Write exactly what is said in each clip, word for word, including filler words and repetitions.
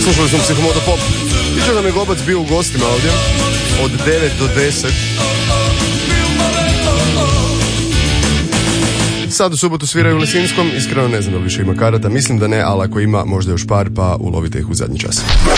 Slušali smo Psihomoto Pop. Vidio nam je Gobac bio u gostima ovdje od devet do deset. Sad u subotu sviraju u Lisinskom. Iskreno ne znam da više ima karata. Mislim da ne, ali ako ima možda još par, pa ulovite ih u zadnji čas.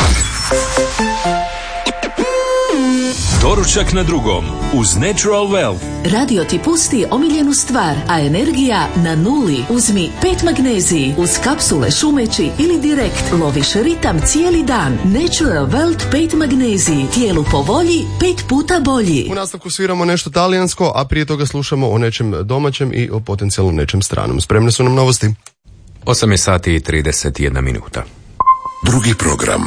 Doručak na drugom uz Natural Wealth. Radio ti pusti omiljenu stvar, a energija na nuli. Uzmi pet magneziji uz kapsule šumeći ili direkt. Loviš ritam cijeli dan. Natural Wealth pet magneziji. Tijelu po volji, pet puta bolji. U nastavku sviramo nešto talijansko, a prije toga slušamo o nečem domaćem i o potencijalno nečem stranom. Spremne su nam novosti. osam je sati i trideset jedna minuta. Drugi program.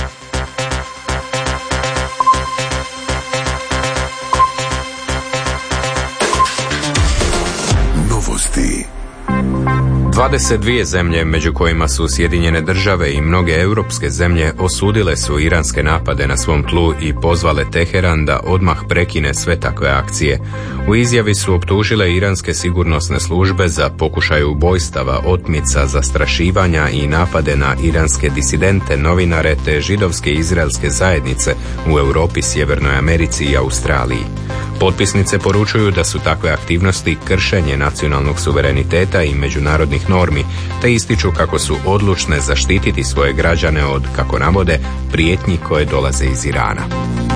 dvadeset dvije zemlje, među kojima su Sjedinjene države i mnoge europske zemlje, osudile su iranske napade na svom tlu i pozvale Teheran da odmah prekine sve takve akcije. U izjavi su optužile iranske sigurnosne službe za pokušaj ubojstava, otmica, zastrašivanja i napade na iranske disidente, novinare te židovske i izraelske zajednice u Europi, Sjevernoj Americi i Australiji. Potpisnice poručuju da su takve aktivnosti kršenje nacionalnog suvereniteta i međunarodnih normi, te ističu kako su odlučne zaštititi svoje građane od, kako navode, prijetnji koje dolaze iz Irana.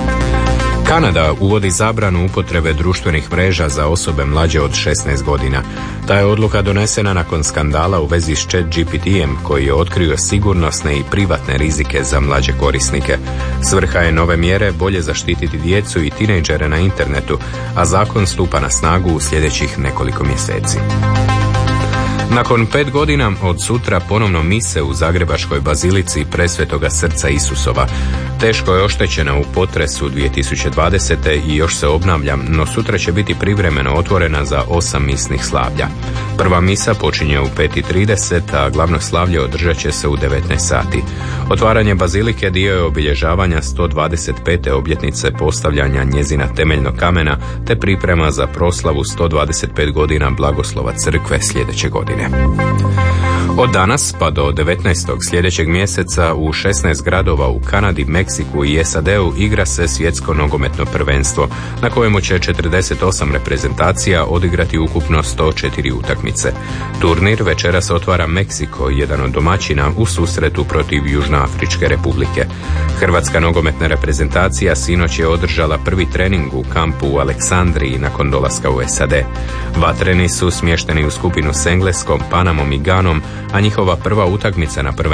Kanada uvodi zabranu upotrebe društvenih mreža za osobe mlađe od šesnaest godina. Ta je odluka donesena nakon skandala u vezi s Chat G P T-em koji je otkrio sigurnosne i privatne rizike za mlađe korisnike. Svrha je nove mjere bolje zaštititi djecu i tinejdžere na internetu, a zakon stupa na snagu u sljedećih nekoliko mjeseci. Nakon pet godina od sutra ponovno mise u Zagrebačkoj bazilici Presvetoga srca Isusova. Teško je oštećena u potresu dvije tisuće dvadesete i još se obnavlja, no sutra će biti privremeno otvorena za osam misnih slavlja. Prva misa počinje u pet i trideset, a glavno slavlje održat će se u devetnaest sati. Otvaranje bazilike dio je obilježavanja sto dvadeset pete obljetnice postavljanja njezina temeljnog kamena, te priprema za proslavu sto dvadeset pet godina blagoslova crkve sljedeće godine. Od danas pa do devetnaestog sljedećeg mjeseca u šesnaest gradova u Kanadi, Meksiku i S A D-u igra se svjetsko nogometno prvenstvo, na kojemu će četrdeset osam reprezentacija odigrati ukupno sto četiri utakmice. Turnir večeras otvara Meksiko, jedan od domaćina, u susretu protiv Južnoafričke republike. Hrvatska nogometna reprezentacija sinoć je održala prvi trening u kampu u Aleksandriji nakon dolaska u S A D. Vatreni su smješteni u skupinu s Engleskom, Panamom i Ganom, a njihova prva utakmica na prvenstvu